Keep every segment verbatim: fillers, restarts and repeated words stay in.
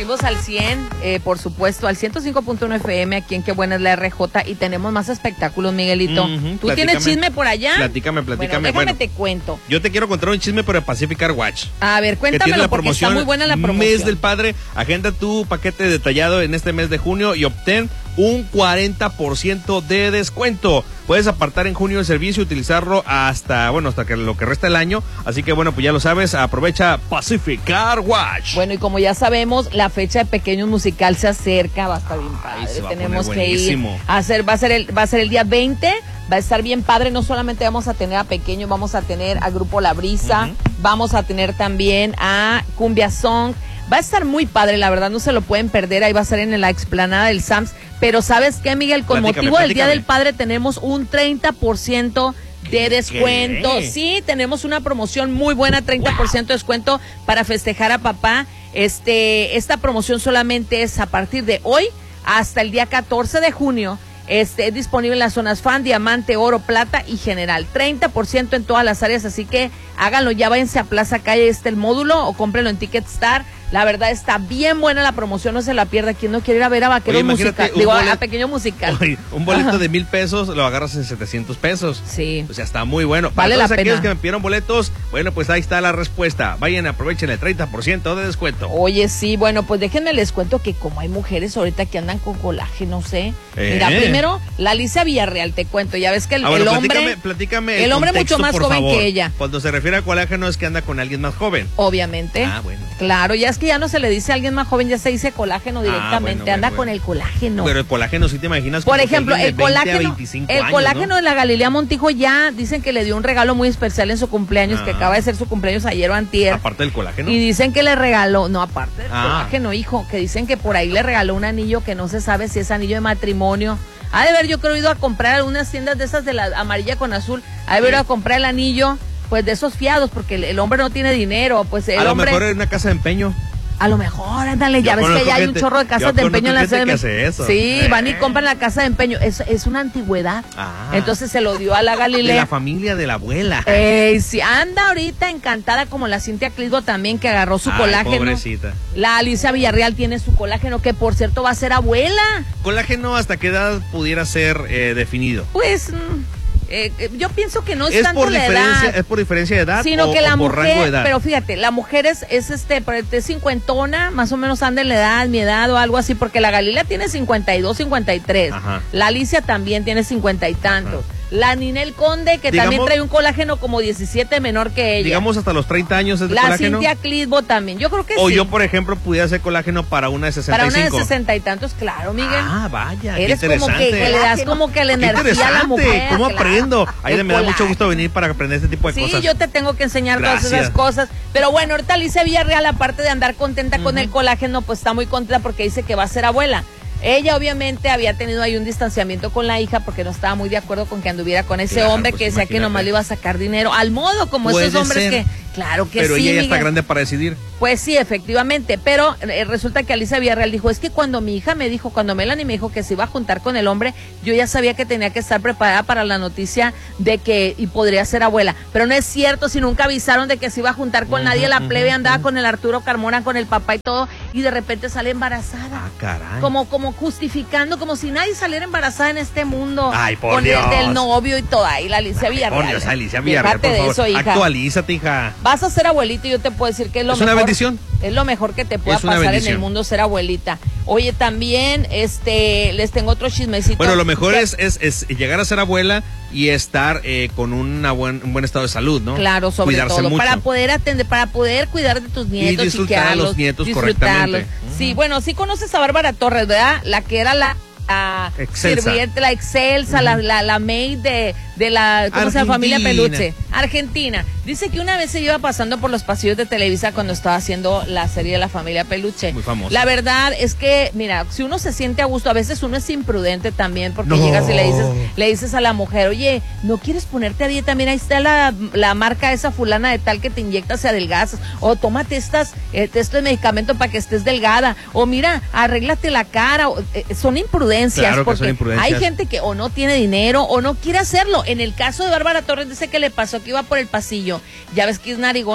Venimos al cien, eh, por supuesto, al ciento cinco punto uno F M, aquí en Qué Buena es la R J, y tenemos más espectáculos, Miguelito. Uh-huh, ¿Tú platícame, tienes chisme por allá? Platícame, platícame. Bueno, déjame bueno, te cuento. Yo te quiero contar un chisme por el Pacific Car Watch. A ver, cuéntamelo porque está muy buena la promoción. Mes del Padre, agenda tu paquete detallado en este mes de junio y obtén un cuarenta por ciento de descuento. Puedes apartar en junio el servicio y utilizarlo hasta, bueno, hasta que lo que resta el año. Así que, bueno, pues ya lo sabes, aprovecha Pacific Car Watch. Bueno, y como ya sabemos, la fecha de Pequeños Musical se acerca, va a estar bien padre. Ay, Tenemos que ir a hacer, va a ser el, va a ser el día veinte, va a estar bien padre. No solamente vamos a tener a Pequeño, vamos a tener a Grupo La Brisa, uh-huh. Vamos a tener también a Cumbia Song. Va a estar muy padre, la verdad, no se lo pueden perder. Ahí va a ser en la explanada del Sams. Pero ¿sabes qué, Miguel? Con platícame, motivo platícame. del Día del Padre tenemos un treinta por ciento de descuento. ¿Qué? Sí, tenemos una promoción muy buena, treinta por ciento de descuento para festejar a papá. Este, esta promoción solamente es a partir de hoy hasta el día catorce de junio. Este, es disponible en las zonas Fan, Diamante, Oro, Plata y General. treinta por ciento en todas las áreas, así que háganlo ya, váyanse a Plaza Calle, este el módulo, o cómprenlo en Ticketstar. La verdad está bien buena la promoción, no se la pierda. Quien no quiere ir a ver a Vaqueros Musical, digo, bolet... a Pequeño Musical. Oye, un boleto Ajá. de mil pesos lo agarras en setecientos pesos. Sí. O sea, está muy bueno. Vale Para la todos aquellos pena. que me pidieron boletos, bueno, pues ahí está la respuesta. Vayan, aprovechen el treinta por ciento de descuento. Oye, sí, bueno, pues déjenme les cuento que como hay mujeres ahorita que andan con colágeno, no sé. ¿Eh? Mira, primero, la Alicia Villarreal, te cuento. Ya ves que el, ah, bueno, el hombre. Platícame, platícame el, el hombre contexto, mucho más joven favor. que ella. Cuando se refiere a colágeno es que anda con alguien más joven. Obviamente. Ah, bueno. Claro, ya es que ya no se le dice a alguien más joven, ya se dice colágeno directamente. Ah, bueno, anda bueno, con bueno. el colágeno. Pero el colágeno, ¿sí te imaginas? Por ejemplo, el colágeno, el años, colágeno ¿no? de la Galilea Montijo ya dicen que le dio un regalo muy especial en su cumpleaños, ah. que acaba de ser su cumpleaños ayer o antier. Aparte del colágeno. Y dicen que le regaló, no, aparte del ah. colágeno, hijo, que dicen que por ahí le regaló un anillo que no se sabe si es anillo de matrimonio. Ha de haber, yo creo, ido a comprar algunas tiendas de esas de la amarilla con azul, ha de haber ido a comprar el anillo, pues de esos fiados, porque el, el hombre no tiene dinero, pues el a hombre... A lo mejor en una casa de empeño. A lo mejor, ándale, ya yo ves que ya hay gente, un chorro de casas de empeño en la ciudad C D M. Que eso. Sí, eh. van y compran la casa de empeño. Es, es una antigüedad. Ah. Entonces se lo dio a la Galilea. De la familia de la abuela. Eh, sí, anda ahorita encantada como la Cintia Clisbo también, que agarró su Ay, colágeno. Pobrecita. La Alicia Villarreal tiene su colágeno, que por cierto va a ser abuela. ¿Colágeno hasta qué edad pudiera ser eh, definido? Pues... Eh, yo pienso que no es, ¿Es tanto por la diferencia, edad, es por diferencia de edad, sino o, que la o por mujer, rango de edad? Pero fíjate, la mujer es, es este, es cincuentona, más o menos anda en la edad, mi edad o algo así, porque la Galilea tiene cincuenta y dos, cincuenta y tres, Ajá. La Alicia también tiene cincuenta y tantos. Ajá. La Ninel Conde, que digamos, también trae un colágeno como diecisiete menor que ella. Digamos hasta los treinta años es de la colágeno. La Cintia Clisbo también, yo creo que o sí. yo, por ejemplo, pudiera hacer colágeno para una de sesenta y cinco. Para una de sesenta y tantos, claro, Miguel. Ah, vaya, Eres qué como que, que le das como que la energía a la mujer. ¿Cómo claro. aprendo? Ahí me da colágeno. mucho gusto venir para aprender este tipo de sí, cosas. Sí, yo te tengo que enseñar Gracias. todas esas cosas. Pero bueno, ahorita Alicia Villarreal, aparte de andar contenta uh-huh. con el colágeno, pues está muy contenta porque dice que va a ser abuela. Ella obviamente había tenido ahí un distanciamiento con la hija porque no estaba muy de acuerdo con que anduviera con ese claro, hombre pues que decía imagínate. que nomás le iba a sacar dinero, al modo como esos hombres ser. que, claro que pero sí. Pero ella ya Miguel. está grande para decidir. Pues sí, efectivamente, pero eh, resulta que Alicia Villarreal dijo, es que cuando mi hija me dijo, cuando Melanie me dijo que se iba a juntar con el hombre, yo ya sabía que tenía que estar preparada para la noticia de que y podría ser abuela, pero no es cierto, si nunca avisaron de que se iba a juntar con uh-huh, nadie, la plebe uh-huh, andaba uh-huh. con el Arturo Carmona, con el papá y todo, y de repente sale embarazada. Ah, caray. Como, como justificando, como si nadie saliera embarazada en este mundo. Ay, por con Dios. el del novio y todo, ahí la Alicia Villarreal. Por Dios, Alicia Villarreal, por favor, eso, hija. Actualízate, hija. Vas a ser abuelita y yo te puedo decir que es lo ¿Es mejor. una bendición? Es lo mejor que te pueda pasar en el mundo ser abuelita. Oye, también este les tengo otro chismecito. Bueno, lo mejor es, es, es llegar a ser abuela y estar eh, con una buen, un buen estado de salud, ¿no? Claro, sobre Cuidarse todo. mucho. Para poder atender, para poder cuidar de tus nietos, y disfrutar a los nietos disfrutarlos. correctamente. Sí, bueno, sí conoces a Bárbara Torres, ¿verdad? La que era la a sirviente, la excelsa, uh-huh. la, la, la maid de, de la, ¿cómo se llama? Familia Peluche, Argentina. Dice que una vez se iba pasando por los pasillos de Televisa cuando estaba haciendo la serie de la Familia Peluche. Muy famosa. La verdad es que, mira, si uno se siente a gusto, a veces uno es imprudente también, porque no. llegas y le dices, le dices a la mujer, oye, ¿no quieres ponerte a dieta? Mira, ahí está la, la marca esa fulana de tal que te inyectas y adelgazas, o tómate estas, eh, este medicamento para que estés delgada, o mira, arréglate la cara, o, eh, son imprudentes. Claro porque son imprudencias. Hay gente que o no tiene dinero o no quiere hacerlo. En el caso de Bárbara Torres dice que le pasó que iba por el pasillo, ya ves que es narigona,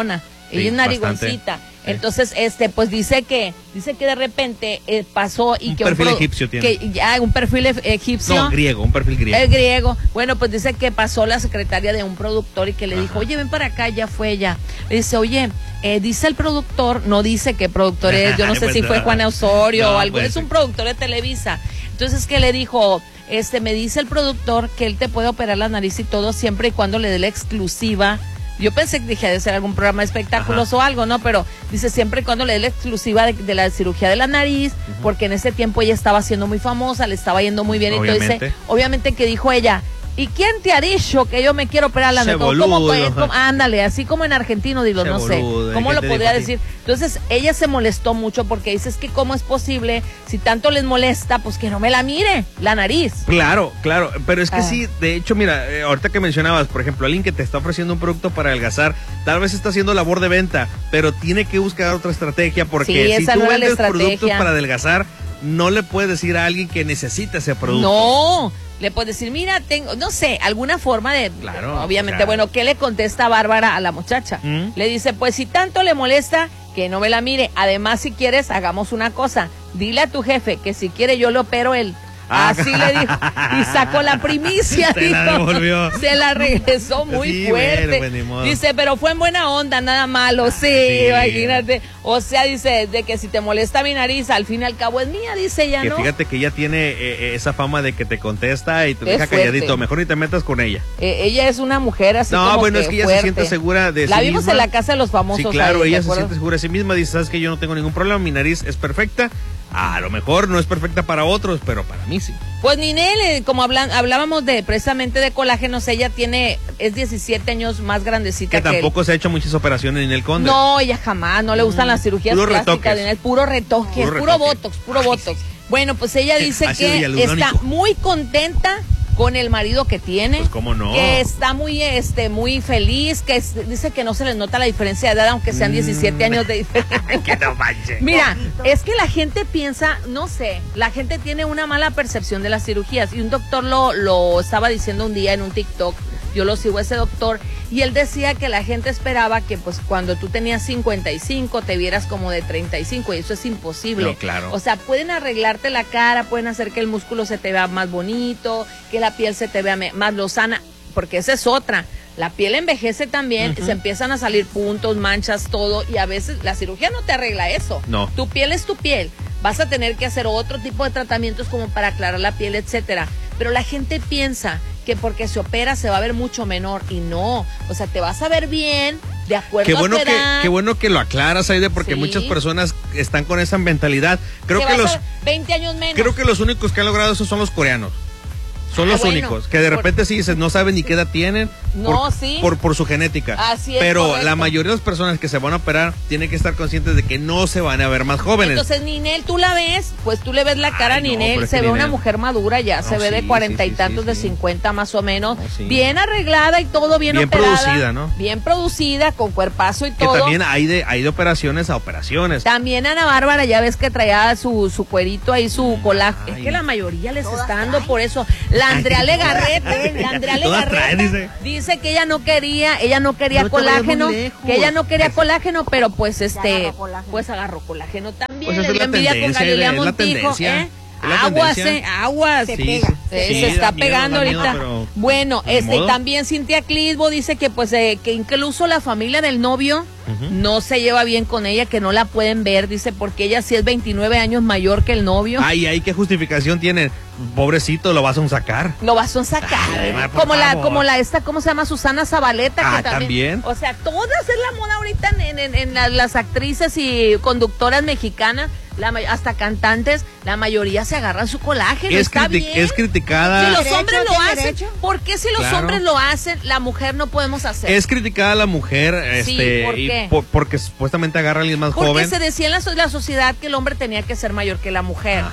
ella es narigoncita. Sí. Entonces, este, pues dice que, dice que de repente eh, pasó y un que perfil un egipcio tiene. Que ya un perfil egipcio. No, griego, un perfil griego. El griego. Bueno, pues dice que pasó la secretaria de un productor y que le Ajá. dijo, oye, ven para acá, ya fue ella. Le dice, oye, eh, dice el productor, no dice qué productor es, yo no sé pues si no. fue Juan Osorio no, o algo, es un productor de Televisa. Entonces que le dijo, este, me dice el productor que él te puede operar la nariz y todo siempre y cuando le dé la exclusiva. Yo pensé que dije de ser algún programa de espectáculos Ajá. o algo, ¿no? Pero dice siempre y cuando le dé la exclusiva de, de la cirugía de la nariz, uh-huh. porque en ese tiempo ella estaba siendo muy famosa, le estaba yendo muy bien. Obviamente. Entonces, obviamente que dijo ella, ¿y quién te ha dicho que yo me quiero operar la nariz? ¿Cómo pues? Ándale, así como en argentino, digo, no sé. ¿Cómo lo podría decir? Entonces, ella se molestó mucho porque dice, es que cómo es posible, si tanto les molesta, pues que no me la mire, la nariz. Claro, claro, pero es que ah. sí, de hecho, mira, eh, ahorita que mencionabas, por ejemplo, alguien que te está ofreciendo un producto para adelgazar, tal vez está haciendo labor de venta, pero tiene que buscar otra estrategia porque sí, si tú no vendes productos para adelgazar, no le puedes decir a alguien que necesita ese producto. No. Le puedes decir, mira, tengo, no sé, alguna forma de, claro, obviamente, claro. bueno, ¿qué le contesta Bárbara a la muchacha? ¿Mm? Le dice, pues si tanto le molesta, que no me la mire. Además, si quieres, hagamos una cosa. Dile a tu jefe que si quiere yo le opero él. Así le dijo, y sacó la primicia, se dijo, la devolvió. Se la regresó muy sí, fuerte. Bueno, pues, dice, pero fue en buena onda, nada malo, sí, sí, imagínate. O sea, dice, de que si te molesta mi nariz, al fin y al cabo es mía, dice ella, que ¿no? Fíjate que ella tiene eh, esa fama de que te contesta y te es deja fuerte. Calladito, mejor ni te metas con ella. Eh, ella es una mujer así no, como bueno, que es que ella fuerte. se siente segura de la sí vimos misma. En la casa de los famosos. Sí, claro, ahí, ella se siente segura de sí misma, dice, sabes que yo no tengo ningún problema, mi nariz es perfecta. A lo mejor no es perfecta para otros, pero para mí sí. Pues Ninel, como hablan, hablábamos de precisamente de colágenos, ella tiene, es diecisiete años más grandecita que, que tampoco él. Se ha hecho muchas operaciones Ninel Conde. No, ella jamás, no le gustan mm, las cirugías puro plásticas, retoques. Ninel, puro retoque, puro, puro botox, puro Ay, botox. Sí. Bueno, pues ella dice que está muy contenta con el marido que tiene, pues cómo no, que está muy este muy feliz, que es, dice que no se les nota la diferencia de edad aunque sean diecisiete años de diferencia. Que no manches. Mira, es que la gente piensa, no sé, la gente tiene una mala percepción de las cirugías y un doctor lo lo estaba diciendo un día en un TikTok. Yo lo sigo a ese doctor y él decía que la gente esperaba que pues cuando tú tenías cincuenta y cinco te vieras como de treinta y cinco y eso es imposible. No, claro. O sea, pueden arreglarte la cara, pueden hacer que el músculo se te vea más bonito, que la piel se te vea más lozana, porque esa es otra. La piel envejece también, uh-huh. se empiezan a salir puntos, manchas, todo y a veces la cirugía no te arregla eso. No. Tu piel es tu piel. Vas a tener que hacer otro tipo de tratamientos como para aclarar la piel, etcétera. Pero la gente piensa que porque se opera se va a ver mucho menor y no, o sea, te vas a ver bien de acuerdo qué bueno a tu que edad. Qué bueno que lo aclaras, Aide, porque sí. muchas personas están con esa mentalidad. Creo te que vas los a veinte años menos. Creo que los únicos que han logrado eso son los coreanos. Son ah, los bueno, únicos, que de repente por... sí dices, no saben ni qué edad tienen no, por, sí. por, por su genética. Así es, pero correcto. La mayoría de las personas que se van a operar tienen que estar conscientes de que no se van a ver más jóvenes. Entonces, Ninel, tú la ves, pues tú le ves la cara a Ninel, no, se ve Ninel... una mujer madura ya, no, se ve sí, de cuarenta sí, y tantos, sí, sí, de cincuenta más o menos, no, sí. bien arreglada y todo, bien, bien operada. Bien producida, ¿no? Bien producida, con cuerpazo y todo. Que también hay de, hay de operaciones a operaciones. También Ana Bárbara, ya ves que traía su, su cuerito ahí, su colágeno. Es que la mayoría les está dando traen. Por eso. La Andrea Legarreta. La Andrea Legarreta dice. dice que ella no quería, ella no quería no colágeno, que ella no quería colágeno, pero pues este, agarró pues agarró colágeno también. Pues le dio envidia con Galilea Montijo, ¿eh? Aguas, eh, aguas. Se, sí, pega. Sí, se, sí, se está miedo, pegando ahorita. Miedo, bueno, este modo. También Cintia Clisbo dice que pues eh, que incluso la familia del novio uh-huh. no se lleva bien con ella, que no la pueden ver, dice, porque ella sí es veintinueve años mayor que el novio. Ay, ay, ¿qué justificación tiene? Pobrecito, lo vas a sacar. Lo vas a sacar. Ay, ma, como favor. la, como la esta, ¿cómo se llama? Susana Zabaleta. Ah, que también, también. O sea, todas es la moda ahorita en, en, en las, las actrices y conductoras mexicanas. La, hasta cantantes, la mayoría se agarran su colágeno. Es, está criti- bien. es criticada. Si los derecho, hombres lo hacen, derecho? ¿Por qué si los claro. hombres lo hacen, la mujer no podemos hacer? Es criticada la mujer, sí, este, ¿por qué? Y por, porque supuestamente agarra a alguien más porque joven. Porque se decía en la, la sociedad que el hombre tenía que ser mayor que la mujer. Ajá.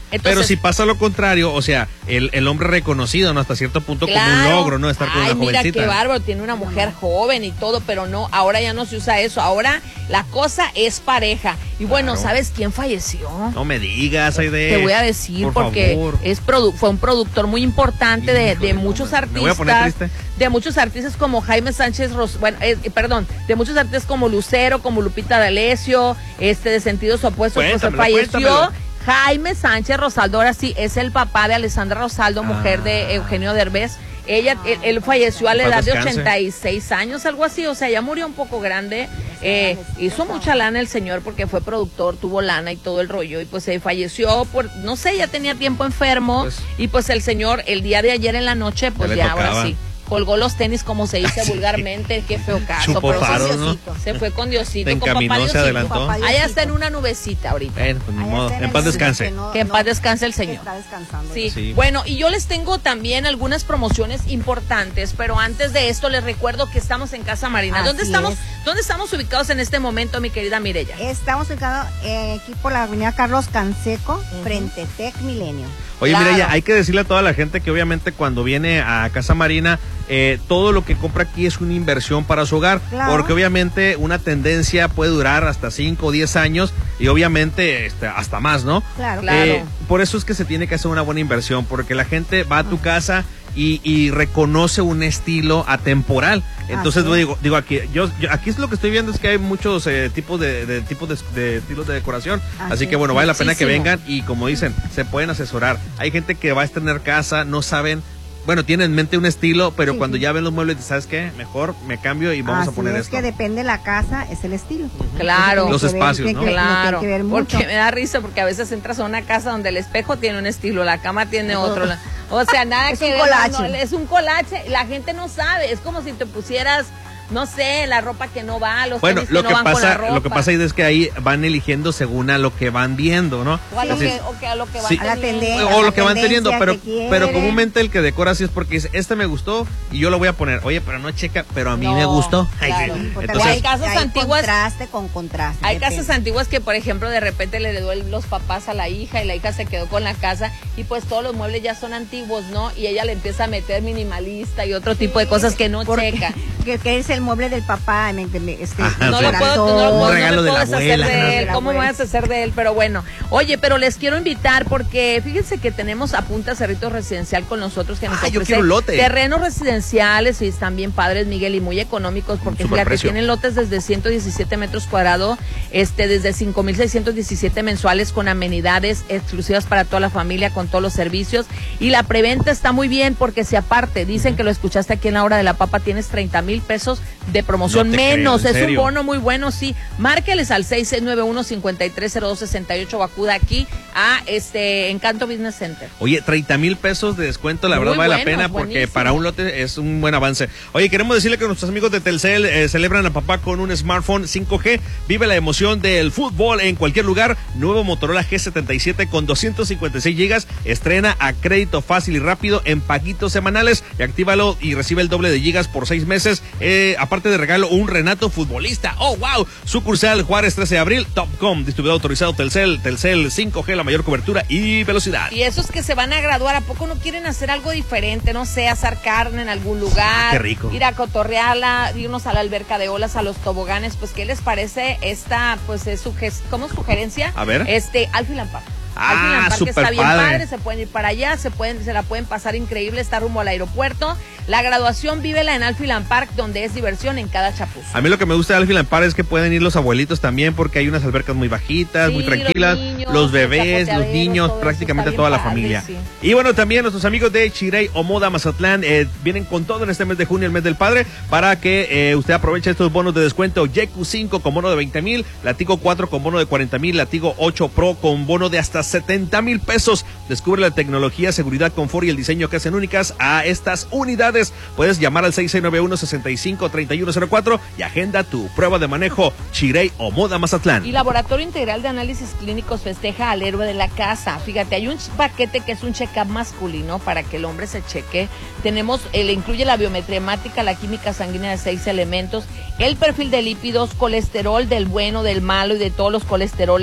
Entonces, pero si pasa lo contrario, o sea, el, el hombre reconocido, ¿no? Hasta cierto punto claro, como un logro, ¿no? Estar con ay, una jovencita. Mira qué bárbaro, tiene una mujer joven y todo, pero no, ahora ya no se usa eso. Ahora la cosa es pareja. Y claro. Bueno, ¿sabes quién falleció? No me digas, Aide. Te voy a decir, por porque favor. es produ fue un productor muy importante de, de muchos artistas. Me voy a poner triste. De muchos artistas como Jaime Sánchez, Ros bueno, eh, perdón, de muchos artistas como Lucero, como Lupita D'Alessio, este de Sentidos Opuestos, pues falleció. Cuéntamelo. Jaime Sánchez Rosaldo, ahora sí, es el papá de Alessandra Rosaldo, mujer ah. de Eugenio Derbez. Ella, él, él falleció a la edad de ochenta y seis años, algo así, o sea, ya murió un poco grande. Eh, hizo mucha lana el señor porque fue productor, tuvo lana y todo el rollo, y pues se eh, falleció por, no sé, ya tenía tiempo enfermo, pues, y pues el señor, el día de ayer en la noche, pues ya, ya ahora sí. Colgó los tenis, como se dice sí. vulgarmente, qué feo caso. Chupó pero faros, ¿no? Se fue con Diosito, se con papá Diosito. Se adelantó. Allá está en una nubecita ahorita. Bueno, pues, ni modo. En paz descanse. Que, no, que en paz descanse el señor. Está descansando. Sí. sí. Bueno, y yo les tengo también algunas promociones importantes, pero antes de esto les recuerdo que estamos en Casa Marina. ¿Dónde estamos, ¿Dónde estamos ubicados en este momento, mi querida Mireya? Estamos ubicados eh, aquí por la avenida Carlos Canseco, uh-huh. frente a Tec Milenio. Oye, claro. Mireya, hay que decirle a toda la gente que obviamente cuando viene a Casa Marina, eh, todo lo que compra aquí es una inversión para su hogar, claro. porque obviamente una tendencia puede durar hasta cinco o diez años y obviamente este, hasta más, ¿no? Claro, claro. Eh, por eso es que se tiene que hacer una buena inversión, porque la gente va a tu casa y, y reconoce un estilo atemporal. Entonces ah, ¿sí? digo, digo aquí, yo, yo aquí es lo que estoy viendo es que hay muchos eh, tipos de, de tipos de, de estilos de decoración, ah, así sí. que bueno, vale la pena que vengan y como dicen, se pueden asesorar. Hay gente que va a estrenar casa, no saben, bueno, tienen en mente un estilo, pero sí, cuando sí. ya ven los muebles, ¿sabes qué? Mejor me cambio y vamos así a poner es esto. Es que depende de la casa, es el estilo. Uh-huh. Claro. Los espacios, ¿no? Que, claro. Que ver porque me da risa, porque a veces entras a una casa donde el espejo tiene un estilo, la cama tiene otro. La, o sea, nada es que un colache. No, es un colache. La gente no sabe. Es como si te pusieras, no sé, la ropa que no va, los bueno, tenis lo que, que no van pasa, con la ropa. lo que pasa es que ahí van eligiendo según a lo que van viendo, ¿no? O a lo, Así, que, o que a lo que van sí. a la tendencia, o lo que van teniendo, pero, que pero comúnmente el que decora así es porque dice, este me gustó y yo lo voy a poner. Oye, pero no checa, pero a mí no, me gustó. Claro. Ay, sí. Entonces, hay casas hay antiguas. Contraste con contraste. Hay depende. casas antiguas que, por ejemplo, de repente le heredó los papás a la hija y la hija se quedó con la casa y pues todos los muebles ya son antiguos, ¿no? Y ella le empieza a meter minimalista y otro tipo de cosas que no checa. Que, que es el mueble del papá. Este, Ajá, no sí. lo puedo, no, un no, regalo no me de la puedo deshacer abuela. de él. ¿Cómo me voy a deshacer de él? Pero bueno, oye, pero les quiero invitar porque fíjense que tenemos a Punta Cerritos Residencial con nosotros que nos ah, ofrece lote. terrenos residenciales y están bien padres, Miguel, y muy económicos porque Super fíjate, precio. tienen lotes desde ciento diecisiete metros cuadrados, este, desde cinco mil seiscientos diecisiete mensuales con amenidades exclusivas para toda la familia, con todos los servicios, y la preventa está muy bien porque si aparte dicen uh-huh. que lo escuchaste aquí en la hora de la papa, tienes treinta mil pesos de promoción no menos, creo, es serio? un bono muy bueno, sí. Márqueles al seis seis nueve uno, cinco tres cero dos, seis ocho o acuda aquí a este Encanto Business Center. Oye, treinta mil pesos de descuento, la verdad muy vale bueno, la pena porque buenísimo. para un lote es un buen avance. Oye, queremos decirle que nuestros amigos de Telcel eh, celebran a papá con un smartphone cinco G. Vive la emoción del fútbol en cualquier lugar. Nuevo Motorola G setenta y siete con doscientos cincuenta y seis gigas. Estrena a crédito fácil y rápido en paguitos semanales. Y actívalo y recibe el doble de gigas por seis meses. Eh, aparte de regalo, un Renato futbolista. ¡Oh, wow! Sucursal Juárez trece de abril. Topcom, distribuidor autorizado Telcel. Telcel cinco G, la mayor cobertura y velocidad. Y esos que se van a graduar, ¿a poco no quieren hacer algo diferente? No sé, asar carne en algún lugar. Ah, qué rico. Ir a cotorrearla, irnos a la alberca de olas, a los toboganes. Pues, ¿qué les parece esta, pues, es suge- ¿cómo es sugerencia? A ver. Este, Alfilan Park. Ah, súper está bien padre. padre, se pueden ir para allá, se pueden, se la pueden pasar increíble, está rumbo al aeropuerto. La graduación vívela en Alfilan Park, donde es diversión en cada chapuzo. A mí lo que me gusta de Alfilan Park es que pueden ir los abuelitos también porque hay unas albercas muy bajitas, sí, muy tranquilas, los, niños, los bebés, los niños, prácticamente toda la padre, familia. Sí. Y bueno, también nuestros amigos de Chirey o Moda Mazatlán eh, vienen con todo en este mes de junio, el mes del padre, para que eh, usted aproveche estos bonos de descuento. Y Q cinco con bono de veinte mil, Latigo cuatro con bono de cuarenta mil, Latigo ocho Pro con bono de hasta setenta mil pesos. Descubre la tecnología, seguridad, confort y el diseño que hacen únicas a estas unidades. Puedes llamar al seis seis nueve uno, seis cinco, tres uno cero cuatro y agenda tu prueba de manejo Chirey o Moda Mazatlán. Y Laboratorio Integral de Análisis Clínicos festeja al héroe de la casa. Fíjate, hay un paquete que es un check-up masculino para que el hombre se cheque. Tenemos, eh, le incluye la biometría hemática, la química sanguínea de seis elementos, el perfil de lípidos, colesterol del bueno, del malo y de todos los colesteroles,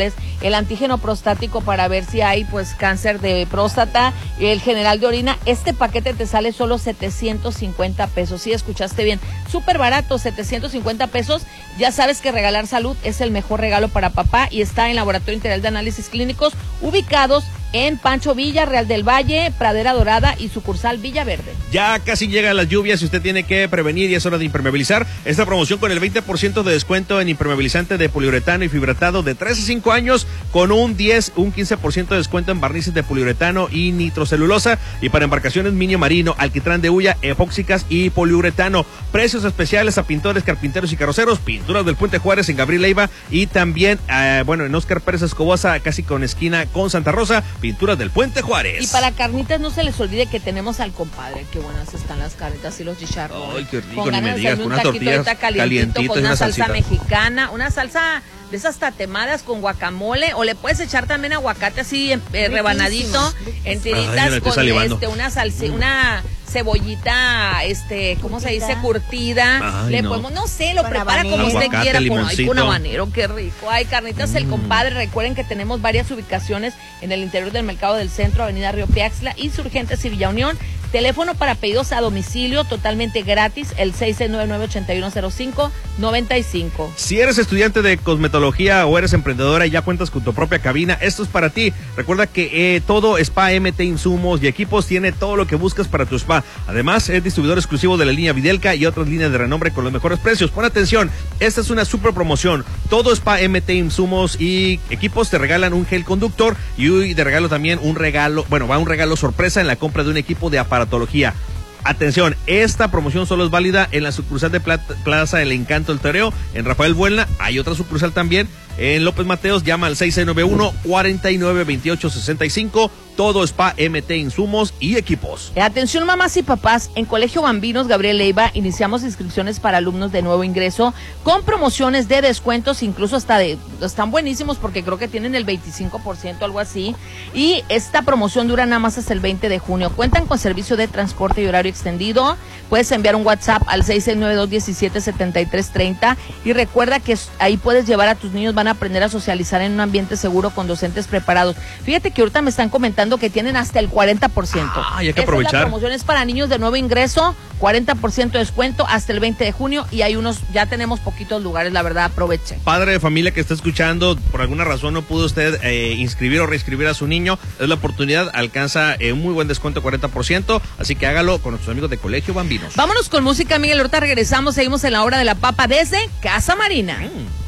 el antígeno prostático para ver si hay pues cáncer de próstata, el general de orina. Este paquete te sale solo setecientos cincuenta pesos. Sí, escuchaste bien, súper barato, setecientos cincuenta pesos. Ya sabes que regalar salud es el mejor regalo para papá y está en Laboratorio Integral de Análisis Clínicos, ubicados en Pancho Villa, Real del Valle, Pradera Dorada y sucursal Villaverde. Ya casi llegan las lluvias y usted tiene que prevenir y es hora de impermeabilizar. Esta promoción con el veinte por ciento de descuento en impermeabilizante de poliuretano y fibratado de tres a cinco años, con un diez, un quince por ciento de descuento en barnices de poliuretano y nitrocelulosa, y para embarcaciones minio marino, alquitrán de hulla, epóxicas y poliuretano. Precios especiales a pintores, carpinteros y carroceros, pinturas del Puente Juárez en Gabriel Leiva y también, eh, bueno, en Óscar Pérez Escobosa, casi con esquina con Santa Rosa, pinturas del Puente Juárez. Y para carnitas no se les olvide que tenemos al compadre. Qué buenas están las carnitas y los chicharrones. Ay, qué rico, con ni me ganas de digas, hacerme con un unas taquito tortillas ahorita calientito, con y una, una salsa salsita mexicana, una salsa de esas tatemadas con guacamole, o le puedes echar también aguacate así eh, rebanadito en tiritas. Ay, con este una salsa, mm. una cebollita, este, ¿cómo se dice? Curtida. Ay, le no. podemos, no sé, lo con prepara habanero. Como usted quiera, con, ay, con habanero, qué rico. Ay, carnitas mm. el compadre. Recuerden que tenemos varias ubicaciones en el interior del Mercado del Centro, Avenida Río Piaxtla, Insurgentes y Villa Unión. Teléfono para pedidos a domicilio totalmente gratis, el seis seis nueve nueve, ocho uno cero cinco, nueve cinco. Si eres estudiante de cosmetología o eres emprendedora y ya cuentas con tu propia cabina, esto es para ti. Recuerda que eh, todo Spa M T Insumos y Equipos tiene todo lo que buscas para tu spa. Además, es distribuidor exclusivo de la línea Videlca y otras líneas de renombre con los mejores precios. Pon atención, esta es una super promoción. Todo Spa M T Insumos y Equipos te regalan un gel conductor y de regalo también un regalo, bueno, va un regalo sorpresa en la compra de un equipo de aparato. Atención, esta promoción solo es válida en la sucursal de Plaza El Encanto del Toreo, en Rafael Buelna. Hay otra sucursal también en López Mateos. Llama al seis seis nueve uno, cuatro nueve dos ocho seis cinco. Todo Spa M T Insumos y Equipos. Atención mamás y papás, en Colegio Bambinos Gabriel Leiva iniciamos inscripciones para alumnos de nuevo ingreso con promociones de descuentos, incluso hasta de, están buenísimos porque creo que tienen el veinticinco por ciento, algo así, y esta promoción dura nada más hasta el veinte de junio. Cuentan con servicio de transporte y horario extendido. Puedes enviar un WhatsApp al seis seis nueve dos, uno siete, siete tres tres cero y recuerda que ahí puedes llevar a tus niños, van a aprender a socializar en un ambiente seguro con docentes preparados. Fíjate que ahorita me están comentando que tienen hasta el cuarenta por ciento. Ah, hay que aprovechar. Esa es la promoción, es para niños de nuevo ingreso, cuarenta por ciento de descuento hasta el veinte de junio y hay unos, ya tenemos poquitos lugares, la verdad, aprovechen. Padre de familia que está escuchando, por alguna razón no pudo usted eh, inscribir o reinscribir a su niño, es la oportunidad, alcanza eh, un muy buen descuento, cuarenta por ciento, así que hágalo con nuestros amigos de Colegio Bambinos. Vámonos con música, Miguel, ahorita regresamos, seguimos en la hora de la papa desde Casa Marina. Mm.